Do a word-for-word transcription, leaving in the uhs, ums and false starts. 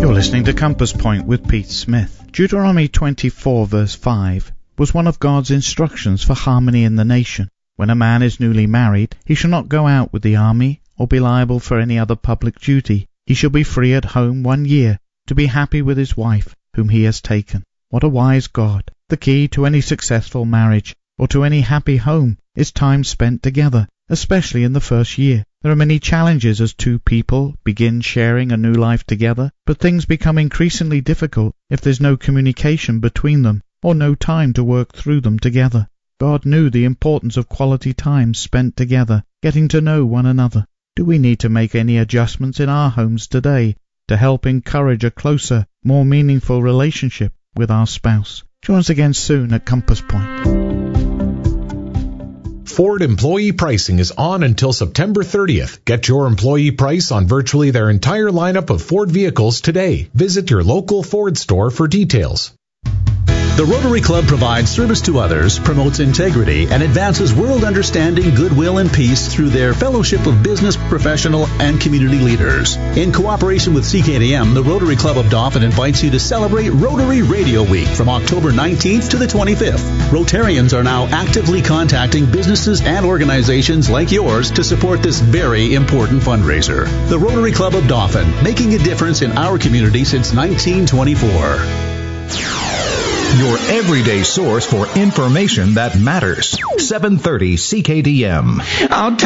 You're listening to Compass Point with Pete Smith. Deuteronomy twenty-four verse five was one of God's instructions for harmony in the nation. When a man is newly married, he shall not go out with the army or be liable for any other public duty. He shall be free at home one year to be happy with his wife whom he has taken. What a wise God! The key to any successful marriage or to any happy home is time spent together, especially in the first year. There are many challenges as two people begin sharing a new life together, but things become increasingly difficult if there's no communication between them or no time to work through them together. God knew the importance of quality time spent together, getting to know one another. Do we need to make any adjustments in our homes today to help encourage a closer, more meaningful relationship with our spouse? Join us again soon at Compass Point. Ford employee pricing is on until September thirtieth. Get your employee price on virtually their entire lineup of Ford vehicles today. Visit your local Ford store for details. The Rotary Club provides service to others, promotes integrity, and advances world understanding, goodwill, and peace through their fellowship of business, professional, and community leaders. In cooperation with C K D M, the Rotary Club of Dauphin invites you to celebrate Rotary Radio Week from October nineteenth to the twenty-fifth. Rotarians are now actively contacting businesses and organizations like yours to support this very important fundraiser. The Rotary Club of Dauphin, making a difference in our community since nineteen twenty-four. Your everyday source for information that matters. seven thirty C K D M. I'll